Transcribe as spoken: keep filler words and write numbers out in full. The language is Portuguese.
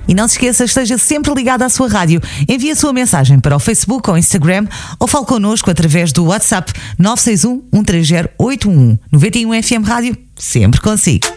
E não se esqueça, esteja sempre ligado à sua rádio. Envie a sua mensagem para o Facebook ou Instagram ou fale connosco através do WhatsApp nove seis um, um três zero, oito um um. noventa e um F M Rádio, sempre consigo.